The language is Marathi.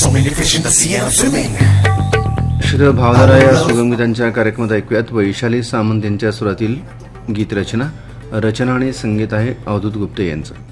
So many fish in the sea and I'm swimming. Shri भावधारा या सुगमगीतांच्या कार्यक्रमात ऐकूयात वैशाली सामंत यांच्या स्वरातील गीतरचना आणि संगीत आहे अवधूत गुप्ते यांचं.